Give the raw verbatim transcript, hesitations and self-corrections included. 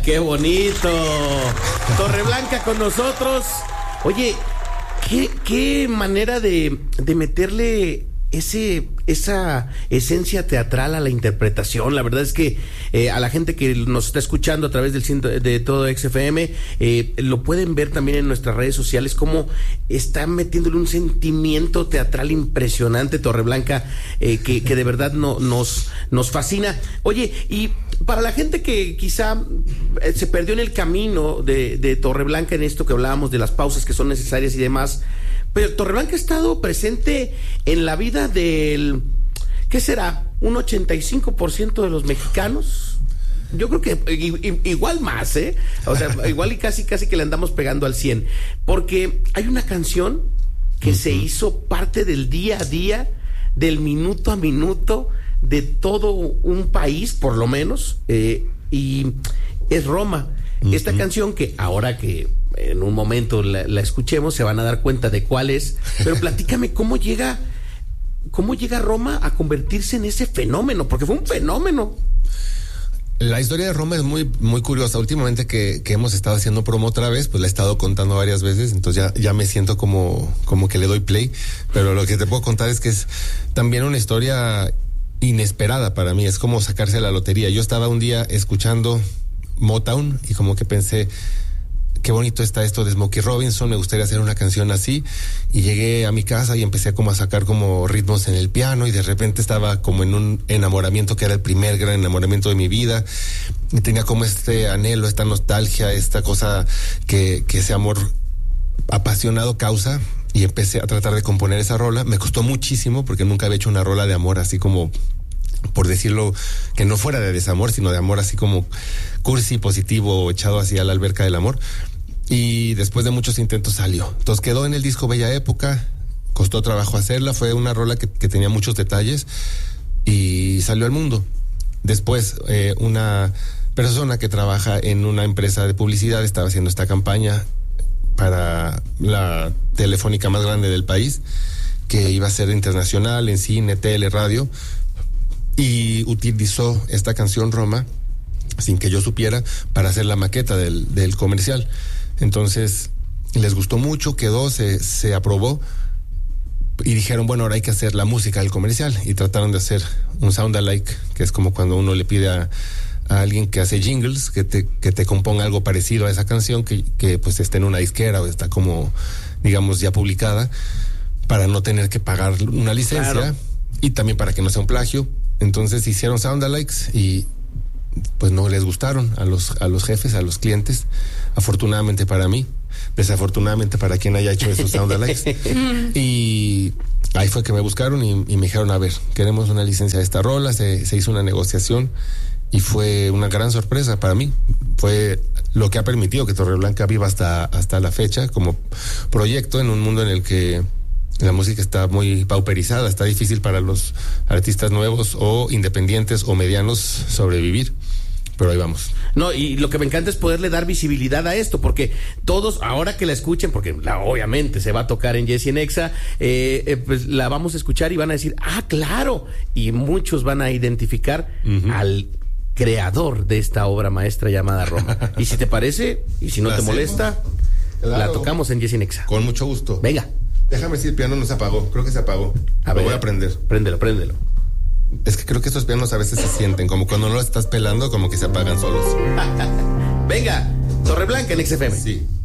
qué bonito. Torreblanca con nosotros. Oye, qué, qué manera de, de meterle ese, esa esencia teatral a la interpretación. La verdad es que eh, a la gente que nos está escuchando a través del ciento, de todo X F M, eh, lo pueden ver también en nuestras redes sociales, cómo está metiéndole un sentimiento teatral impresionante, Torreblanca, eh, que, que de verdad no, nos, nos fascina. Oye, y para la gente que quizá eh, se perdió en el camino de, de Torreblanca, en esto que hablábamos de las pausas que son necesarias y demás, pero Torreblanca ha estado presente en la vida del, ¿qué será? ¿Un ochenta y cinco por ciento de los mexicanos? Yo creo que igual más, ¿eh? O sea, igual y casi casi que le andamos pegando al cien. Porque hay una canción que uh-huh. se hizo parte del día a día, del minuto a minuto, de todo un país, por lo menos, eh, y es Roma. Uh-huh. Esta canción que ahora que en un momento la, la escuchemos, se van a dar cuenta de cuál es, pero platícame cómo llega, cómo llega Roma a convertirse en ese fenómeno, porque fue un fenómeno. La historia de Roma es muy, muy curiosa. Últimamente que, que hemos estado haciendo promo otra vez, pues la he estado contando varias veces, entonces ya, ya me siento como, como que le doy play, pero lo que te puedo contar es que es también una historia inesperada para mí, es como sacarse la lotería. Yo estaba un día escuchando Motown y como que pensé, qué bonito está esto de Smokey Robinson, me gustaría hacer una canción así, y llegué a mi casa y empecé como a sacar como ritmos en el piano, y de repente estaba como en un enamoramiento que era el primer gran enamoramiento de mi vida, y tenía como este anhelo, esta nostalgia, esta cosa que, que ese amor apasionado causa, y empecé a tratar de componer esa rola. Me costó muchísimo porque nunca había hecho una rola de amor así como, por decirlo, que no fuera de desamor, sino de amor así como cursi, positivo, echado así a la alberca del amor. Y después de muchos intentos salió. Entonces quedó en el disco Bella Época, costó trabajo hacerla, fue una rola que, que tenía muchos detalles y salió al mundo. Después eh, una persona que trabaja en una empresa de publicidad estaba haciendo esta campaña para la telefónica más grande del país, que iba a ser internacional en cine, tele, radio, y utilizó esta canción Roma, sin que yo supiera, para hacer la maqueta del, del comercial. Entonces les gustó mucho, quedó, se, se aprobó y dijeron, bueno, ahora hay que hacer la música del comercial, y trataron de hacer un sound alike, que es como cuando uno le pide a, a alguien que hace jingles que te, que te componga algo parecido a esa canción, que, que pues esté en una disquera o está como, digamos, ya publicada, para no tener que pagar una licencia. Claro. Y también para que no sea un plagio. Entonces hicieron sound alikes y pues no les gustaron a los, a los jefes, a los clientes, afortunadamente para mí, desafortunadamente para quien haya hecho esos sound alikes. Y ahí fue que me buscaron y, y me dijeron, a ver, queremos una licencia de esta rola. Se, se hizo una negociación y fue una gran sorpresa para mí. Fue lo que ha permitido que Torreblanca viva hasta, hasta la fecha como proyecto en un mundo en el que la música está muy pauperizada, está difícil para los artistas nuevos o independientes o medianos sobrevivir, pero ahí vamos. No, y lo que me encanta es poderle dar visibilidad a esto, porque todos, ahora que la escuchen, porque la, obviamente se va a tocar en Jessy en Exa, eh, eh, pues la vamos a escuchar y van a decir, ah, claro, y muchos van a identificar uh-huh. al creador de esta obra maestra llamada Roma. Y si te parece, y si no ¿La te hacemos? molesta, claro. La tocamos en Jessy en Exa. Con mucho gusto. Venga. Déjame si el piano no se apagó, creo que se apagó. A Lo ver, voy a prender. Préndelo, préndelo. Es que creo que estos pianos a veces se sienten, como cuando no lo estás pelando, como que se apagan solos. Venga, Torreblanca en X F M. Sí.